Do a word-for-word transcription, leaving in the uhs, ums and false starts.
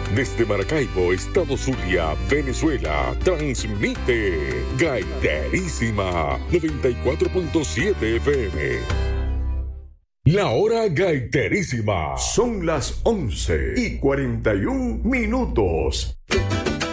Desde Maracaibo, Estado Zulia, Venezuela, transmite Gaiterísima noventa y cuatro punto siete F M. La hora gaiterísima. Son las once y cuarenta y un minutos.